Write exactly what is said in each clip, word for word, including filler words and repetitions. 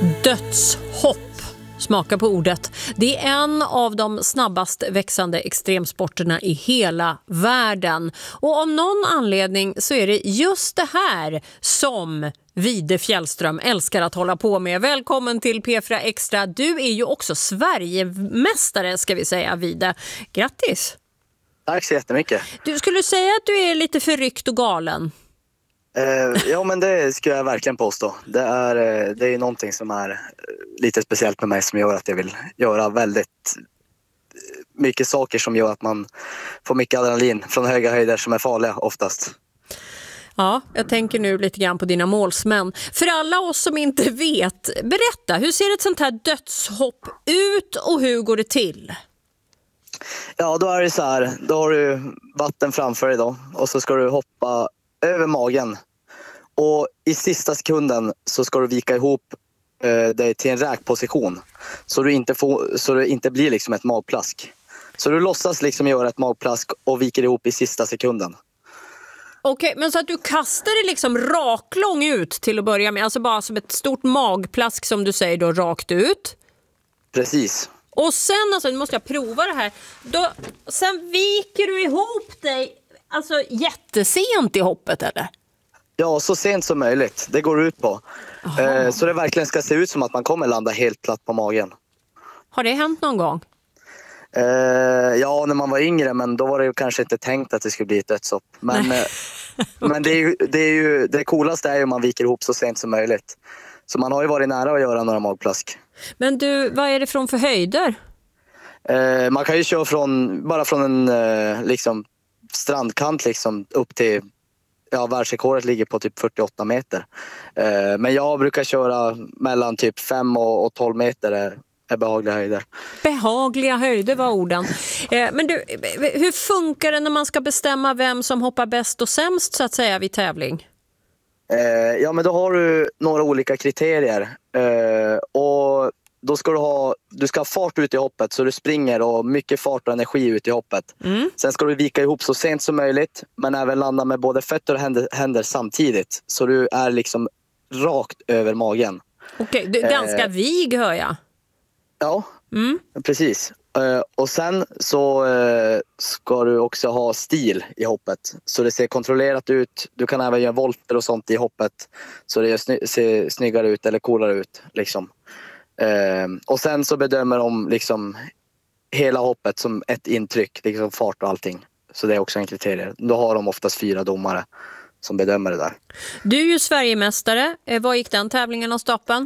Dödshopp. Smaka på ordet. Det är en av de snabbast växande extremsporterna i hela världen. Och av någon anledning så är det just det här som Vide Fjällström älskar att hålla på med. Välkommen till P fyra Extra. Du är ju också Sverigemästare, ska vi säga, Vide. Grattis! Tack så jättemycket. Du skulle säga att du är lite förryckt och galen. Eh, ja, men det skulle jag verkligen påstå. Det är, det är någonting som är lite speciellt med mig som gör att jag vill göra väldigt mycket saker som gör att man får mycket adrenalin från höga höjder som är farliga oftast. Ja, jag tänker nu lite grann på dina målsmän. För alla oss som inte vet, berätta, hur ser ett sånt här dödshopp ut och hur går det till? Ja, då är det så här. Då har du vatten framför dig då och så ska du hoppa över magen. Och i sista sekunden så ska du vika ihop eh, dig till en räkposition. Så du inte, får, så du inte blir liksom ett magplask. Så du låtsas liksom göra ett magplask och viker ihop i sista sekunden. Okej, men så att du kastar det liksom raklång ut till att börja med. Alltså bara som ett stort magplask som du säger då, rakt ut. Precis. Och sen, alltså nu måste jag prova det här. Då, sen viker du ihop dig alltså jättesent i hoppet, eller? Ja, så sent som möjligt. Det går ut på. Eh, så det verkligen ska se ut som att man kommer landa helt platt på magen. Har det hänt någon gång? Eh, ja, när man var yngre, men då var det ju kanske inte tänkt att det skulle bli ett dödshopp. Men, eh, men det, är ju, det, är ju, det coolaste är ju att man viker ihop så sent som möjligt. Så man har ju varit nära att göra några magplask. Men du, vad är det från för höjder? Eh, man kan ju köra från, bara från en eh, liksom, strandkant liksom, upp till, ja, världsrekordet ligger på typ fyrtioåtta meter. Eh, men jag brukar köra mellan typ fem och tolv meter är, är behagliga höjder. Behagliga höjder var orden. Eh, men du, hur funkar det när man ska bestämma vem som hoppar bäst och sämst så att säga vid tävling? Eh, ja, men då har du några olika kriterier. Eh, och då ska du ha, du ska ha fart ut i hoppet så du springer och mycket fart och energi ut i hoppet. Mm. Sen ska du vika ihop så sent som möjligt men även landa med både fötter och händer, händer samtidigt. Så du är liksom rakt över magen. Okej, du är ganska eh, vig hör jag. Ja, mm. precis. Uh, och sen så uh, ska du också ha stil i hoppet. Så det ser kontrollerat ut. Du kan även göra volter och sånt i hoppet. Så det sny- ser snyggare ut eller coolare ut. Liksom. Uh, och sen så bedömer de liksom hela hoppet som ett intryck. Liksom fart och allting. Så det är också en kriterie. Då har de oftast fyra domare som bedömer det där. Du är ju Sverigemästare. Eh, vad gick den tävlingen av stapeln?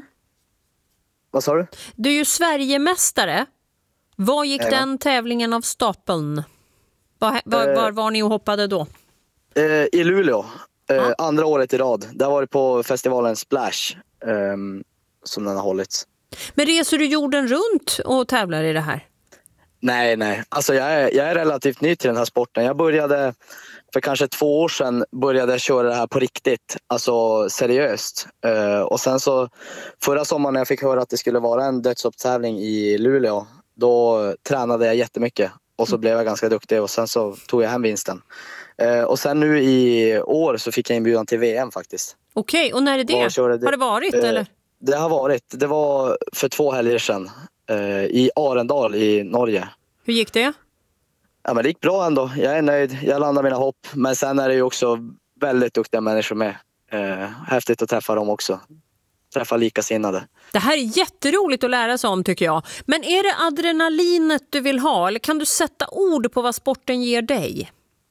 Vad sa du? Du är ju Sverigemästare. Vad gick ja. den tävlingen av stapeln? Var, var, var var ni och hoppade då? Eh, I Luleå. Eh, ja. Andra året i rad. Där var det på festivalen Splash eh, som den har hållits. Men reser du jorden runt och tävlar i det här? Nej, nej. Alltså jag är, jag är relativt ny till den här sporten. Jag började för kanske två år sedan började jag köra det här på riktigt. Alltså seriöst. Eh, och sen så förra sommaren när jag fick höra att det skulle vara en dödshoppstävling i Luleå. Då tränade jag jättemycket och så blev jag ganska duktig och sen så tog jag hem vinsten. Eh, och sen nu i år så fick jag inbjudan till V M faktiskt. Okej, och när är det? det? Har det varit eh, eller? Det har varit. Det var för två helger sedan eh, i Arendal i Norge. Hur gick det? Ja, men det gick bra ändå. Jag är nöjd. Jag landar mina hopp. Men sen är det ju också väldigt duktiga människor med. Eh, häftigt att träffa dem också. Träffa likasinnade. Det här är jätteroligt att lära sig om tycker jag. Men är det adrenalinet du vill ha? Eller kan du sätta ord på vad sporten ger dig?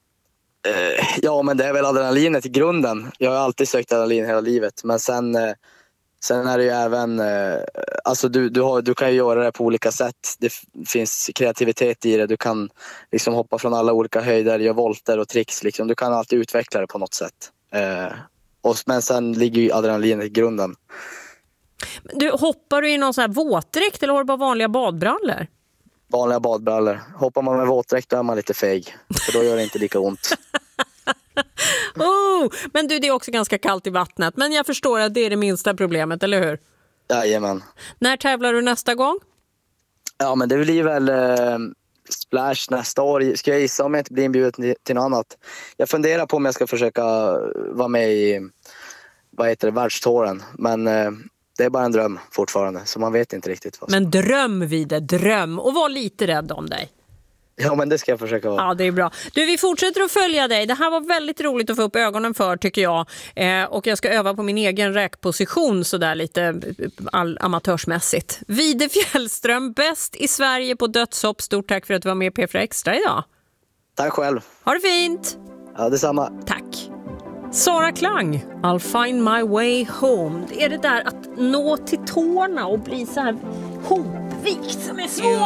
Eh, ja, men det är väl adrenalinet i grunden. Jag har alltid sökt adrenalin hela livet. Men sen, eh, sen är det ju även... Eh, alltså du, du, har, du kan ju göra det på olika sätt. Det f- finns kreativitet i det. Du kan liksom hoppa från alla olika höjder, göra volter och tricks. Liksom. Du kan alltid utveckla det på något sätt. Eh, och, men sen ligger ju adrenalinet i grunden. Du, hoppar du i någon sån här våtdräkt eller har du bara vanliga badbrallor? Vanliga badbrallor. Hoppar man med våtdräkt då är man lite feg. För då gör det inte lika ont. oh, men du, det är också ganska kallt i vattnet. Men jag förstår att det är det minsta problemet, eller hur? Jajamän. När tävlar du nästa gång? Ja, men det blir väl eh, Splash nästa år. Ska jag gissa om jag inte blir inbjuden till, till något annat. Jag funderar på om jag ska försöka vara med i vad heter det, världstouren. Men eh, det är bara en dröm fortfarande. Så man vet inte riktigt vad som... Men dröm vid det, dröm. Och var lite rädd om dig. Ja, men det ska jag försöka vara. Ja, det är bra. Du, vi fortsätter att följa dig. Det här var väldigt roligt att få upp ögonen för, tycker jag. Eh, och jag ska öva på min egen räkposition sådär lite all, amatörsmässigt. Vide Fjällström, bäst i Sverige på dödshopp. Stort tack för att du var med i P fyra Extra idag. Tack själv. Ha det fint. Ja, detsamma. Tack. Sara Klang, I'll find my way home. Det är det där att nå till tårna och bli så här hopvikt som är svårt.